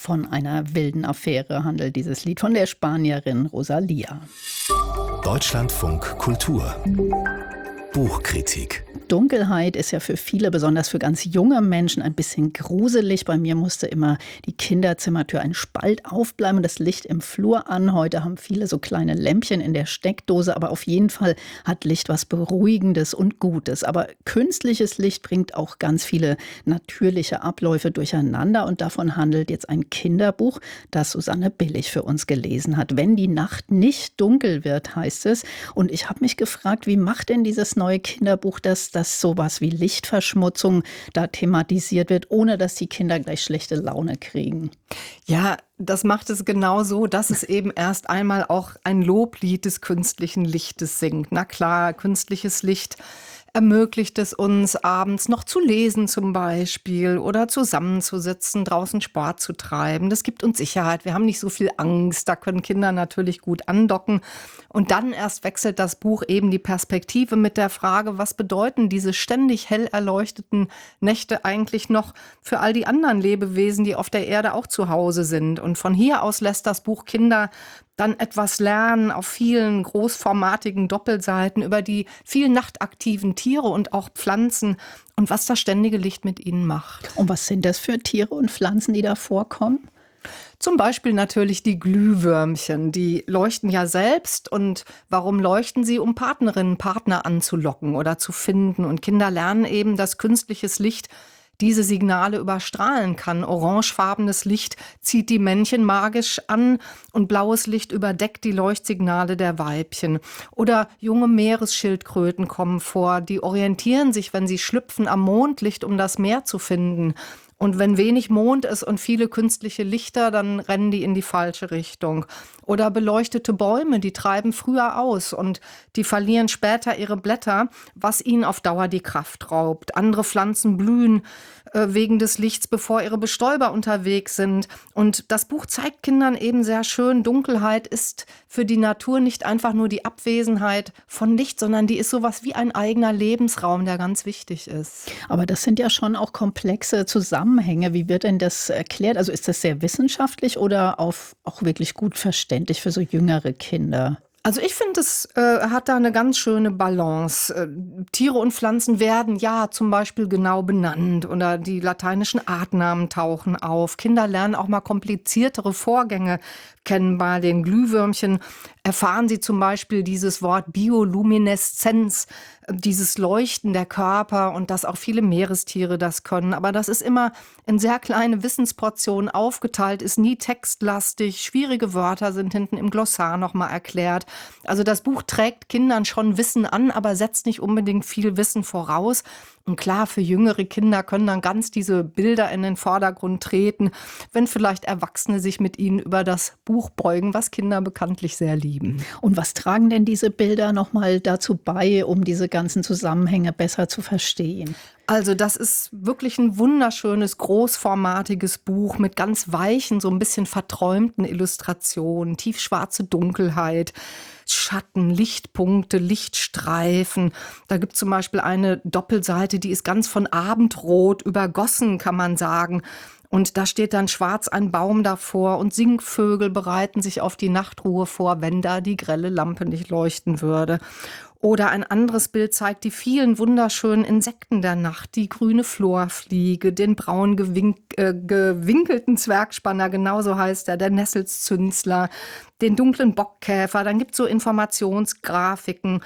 Von einer wilden Affäre handelt dieses Lied von der Spanierin Rosalía. Deutschlandfunk Kultur. Buchkritik. Dunkelheit ist ja für viele, besonders für ganz junge Menschen, ein bisschen gruselig. Bei mir musste immer die Kinderzimmertür ein Spalt aufbleiben und das Licht im Flur an. Heute haben viele so kleine Lämpchen in der Steckdose, aber auf jeden Fall hat Licht was Beruhigendes und Gutes. Aber künstliches Licht bringt auch ganz viele natürliche Abläufe durcheinander und davon handelt jetzt ein Kinderbuch, das Susanne Billig für uns gelesen hat. Wenn die Nacht nicht dunkel wird, heißt es. Und ich habe mich gefragt, wie macht denn dieses neue Kinderbuch das, dass sowas wie Lichtverschmutzung da thematisiert wird, ohne dass die Kinder gleich schlechte Laune kriegen? Ja, das macht es genau so, dass es eben erst einmal auch ein Loblied des künstlichen Lichtes singt. Na klar, künstliches Licht ermöglicht es uns, abends noch zu lesen zum Beispiel oder zusammenzusitzen, draußen Sport zu treiben. Das gibt uns Sicherheit. Wir haben nicht so viel Angst. Da können Kinder natürlich gut andocken. Und dann erst wechselt das Buch eben die Perspektive mit der Frage, was bedeuten diese ständig hell erleuchteten Nächte eigentlich noch für all die anderen Lebewesen, die auf der Erde auch zu Hause sind. Und von hier aus lässt das Buch Kinder dann etwas lernen auf vielen großformatigen Doppelseiten über die vielen nachtaktiven Tiere und auch Pflanzen und was das ständige Licht mit ihnen macht. Und was sind das für Tiere und Pflanzen, die da vorkommen? Zum Beispiel natürlich die Glühwürmchen, die leuchten ja selbst. Und warum leuchten sie? Um Partnerinnen, Partner anzulocken oder zu finden. Und Kinder lernen eben, dass künstliches Licht diese Signale überstrahlen kann. Orangefarbenes Licht zieht die Männchen magisch an und blaues Licht überdeckt die Leuchtsignale der Weibchen. Oder junge Meeresschildkröten kommen vor, die orientieren sich, wenn sie schlüpfen, am Mondlicht, um das Meer zu finden. Und wenn wenig Mond ist und viele künstliche Lichter, dann rennen die in die falsche Richtung. Oder beleuchtete Bäume, die treiben früher aus und die verlieren später ihre Blätter, was ihnen auf Dauer die Kraft raubt. Andere Pflanzen blühen wegen des Lichts, bevor ihre Bestäuber unterwegs sind. Und das Buch zeigt Kindern eben sehr schön, Dunkelheit ist für die Natur nicht einfach nur die Abwesenheit von Licht, sondern die ist sowas wie ein eigener Lebensraum, der ganz wichtig ist. Aber das sind ja schon auch komplexe Zusammenhänge. Wie wird denn das erklärt? Also ist das sehr wissenschaftlich oder auch wirklich gut verständlich für so jüngere Kinder? Also ich finde, es hat da eine ganz schöne Balance. Tiere und Pflanzen werden ja zum Beispiel genau benannt oder die lateinischen Artnamen tauchen auf. Kinder lernen auch mal kompliziertere Vorgänge kennen. Bei den Glühwürmchen erfahren sie zum Beispiel dieses Wort Biolumineszenz, dieses Leuchten der Körper und dass auch viele Meerestiere das können. Aber das ist immer in sehr kleine Wissensportionen aufgeteilt, ist nie textlastig. Schwierige Wörter sind hinten im Glossar nochmal erklärt. Also das Buch trägt Kindern schon Wissen an, aber setzt nicht unbedingt viel Wissen voraus. Und klar, für jüngere Kinder können dann ganz diese Bilder in den Vordergrund treten, wenn vielleicht Erwachsene sich mit ihnen über das Buch beugen, was Kinder bekanntlich sehr lieben. Und was tragen denn diese Bilder nochmal dazu bei, um diese ganzen Zusammenhänge besser zu verstehen? Also das ist wirklich ein wunderschönes, großformatiges Buch mit ganz weichen, so ein bisschen verträumten Illustrationen, tiefschwarze Dunkelheit, Schatten, Lichtpunkte, Lichtstreifen. Da gibt es zum Beispiel eine Doppelseite, die ist ganz von Abendrot übergossen, kann man sagen. Und da steht dann schwarz ein Baum davor und Singvögel bereiten sich auf die Nachtruhe vor, wenn da die grelle Lampe nicht leuchten würde. Oder ein anderes Bild zeigt die vielen wunderschönen Insekten der Nacht, die grüne Florfliege, den braun gewinkelten Zwergspanner, genauso heißt er, der Nesselzünsler, den dunklen Bockkäfer. Dann gibt es so Informationsgrafiken,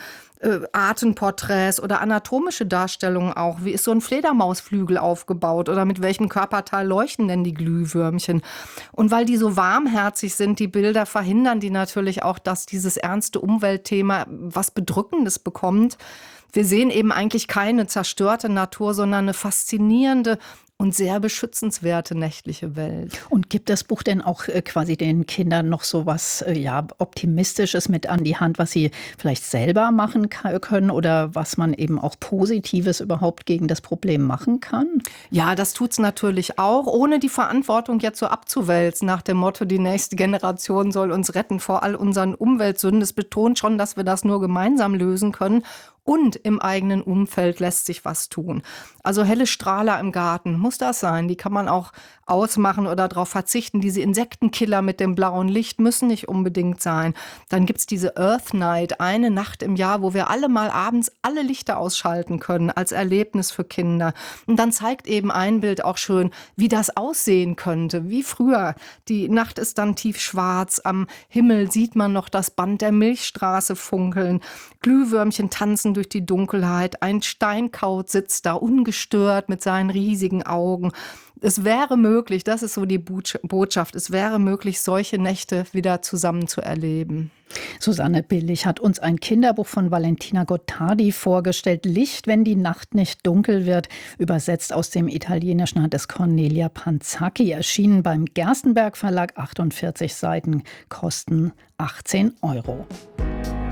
Artenporträts oder anatomische Darstellungen auch. Wie ist so ein Fledermausflügel aufgebaut oder mit welchem Körperteil leuchten denn die Glühwürmchen? Und weil die so warmherzig sind, die Bilder, verhindern die natürlich auch, dass dieses ernste Umweltthema was Bedrückendes bekommt. Wir sehen eben eigentlich keine zerstörte Natur, sondern eine faszinierende und sehr beschützenswerte nächtliche Welt. Und gibt das Buch denn auch quasi den Kindern noch so was Optimistisches mit an die Hand, was sie vielleicht selber machen können oder was man eben auch Positives überhaupt gegen das Problem machen kann? Ja, das tut's natürlich auch, ohne die Verantwortung jetzt so abzuwälzen nach dem Motto, die nächste Generation soll uns retten vor all unseren Umweltsünden. Es betont schon, dass wir das nur gemeinsam lösen können. und im eigenen Umfeld lässt sich was tun. Also helle Strahler im Garten, muss das sein. Die kann man auch ausmachen oder darauf verzichten. Diese Insektenkiller mit dem blauen Licht müssen nicht unbedingt sein. Dann gibt es diese Earth Night, eine Nacht im Jahr, wo wir alle mal abends alle Lichter ausschalten können, als Erlebnis für Kinder. Und dann zeigt eben ein Bild auch schön, wie das aussehen könnte, wie früher. Die Nacht ist dann tiefschwarz, am Himmel sieht man noch das Band der Milchstraße funkeln, Glühwürmchen tanzen durch die Dunkelheit, ein Steinkauz sitzt da ungestört mit seinen riesigen Augen. Es wäre möglich, das ist so die Botschaft, es wäre möglich, solche Nächte wieder zusammen zu erleben. Susanne Billig hat uns ein Kinderbuch von Valentina Gottardi vorgestellt. Licht, wenn die Nacht nicht dunkel wird. Übersetzt aus dem Italienischen hat es Cornelia Panzacchi. Erschienen beim Gerstenberg Verlag, 48 Seiten, kosten 18 €.